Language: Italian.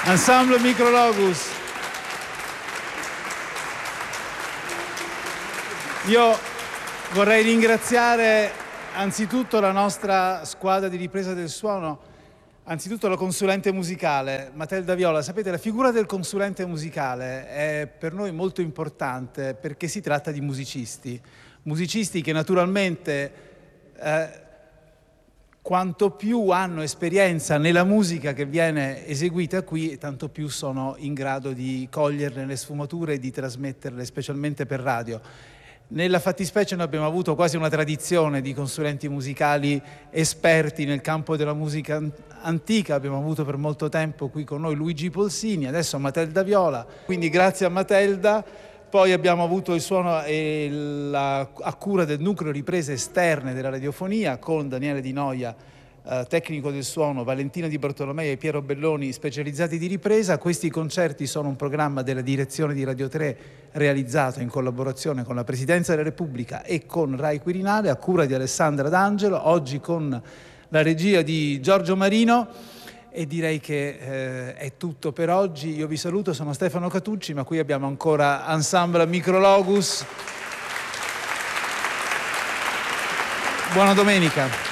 Ensemble Micrologus. Io vorrei ringraziare anzitutto la nostra squadra di ripresa del suono, anzitutto la consulente musicale, Matelda Viola. Sapete, la figura del consulente musicale è per noi molto importante perché si tratta di musicisti che naturalmente quanto più hanno esperienza nella musica che viene eseguita qui, tanto più sono in grado di coglierne le sfumature e di trasmetterle, specialmente per radio. Nella fattispecie noi abbiamo avuto quasi una tradizione di consulenti musicali esperti nel campo della musica antica, abbiamo avuto per molto tempo qui con noi Luigi Polsini, adesso Matelda Viola, quindi grazie a Matelda. Poi abbiamo avuto il suono a cura del nucleo riprese esterne della radiofonia con Daniele Di Noia, tecnico del suono, Valentina Di Bartolomei e Piero Belloni, specializzati di ripresa. Questi concerti sono un programma della direzione di Radio 3 realizzato in collaborazione con la Presidenza della Repubblica e con Rai Quirinale, a cura di Alessandra D'Angelo, oggi con la regia di Giorgio Marino. E direi che è tutto per oggi. Io vi saluto, sono Stefano Catucci, ma qui abbiamo ancora Ensemble Micrologus. Buona domenica.